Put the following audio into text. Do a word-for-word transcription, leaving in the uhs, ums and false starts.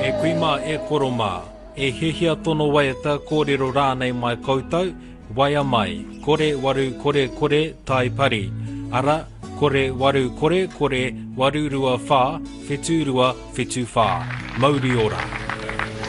e kuima e koroma, e hehia tono waiata kōrero rānei mai koutou, waia mai, kore waru kore kore tai pari, ara kore waru kore kore waru rua whā, whetū rua whetū whā, mauri ora.